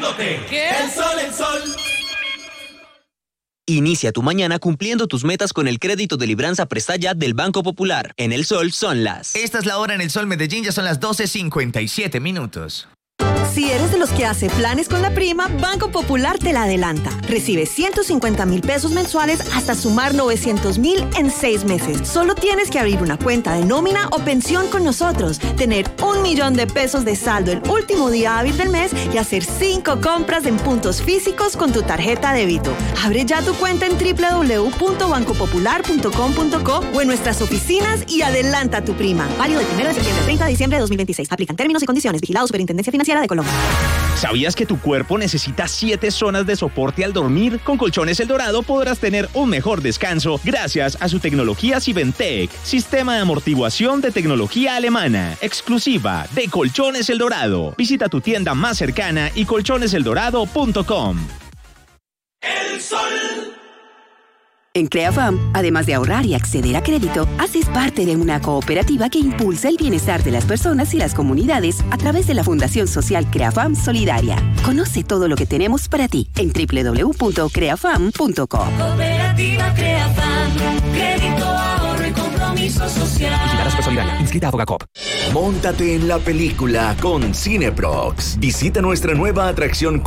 Riéndote. ¿Qué? El sol. Inicia tu mañana cumpliendo tus metas con el crédito de Libranza Presta Ya del Banco Popular. En El Sol son las... Esta es la hora en El Sol Medellín, ya son las 12:57. Si eres de los que hace planes con la prima, Banco Popular te la adelanta. Recibe 150,000 pesos mensuales hasta sumar 900,000 en 6 meses. Solo tienes que abrir una cuenta de nómina o pensión con nosotros, tener 1,000,000 de pesos de saldo el último día hábil del mes y hacer 5 compras en puntos físicos con tu tarjeta débito. Abre ya tu cuenta en www.bancopopular.com.co o en nuestras oficinas y adelanta tu prima. Válido del 1 de septiembre al 30 de diciembre de 2026. Aplican términos y condiciones. Vigilado Superintendencia Financiera de Colombia. ¿Sabías que tu cuerpo necesita 7 zonas de soporte al dormir? Con Colchones El Dorado podrás tener un mejor descanso gracias a su tecnología Siventec, sistema de amortiguación de tecnología alemana, exclusiva de Colchones El Dorado. Visita tu tienda más cercana y colchoneseldorado.com. El sol. En CreaFam, además de ahorrar y acceder a crédito, haces parte de una cooperativa que impulsa el bienestar de las personas y las comunidades a través de la Fundación Social CreaFam Solidaria. Conoce todo lo que tenemos para ti en www.creafam.com. Cooperativa CreaFam, crédito, ahorro y compromiso social. Vigilada Supersolidaria, inscrita a Fogacop. Móntate en la película con Cineprox. Visita nuestra nueva atracción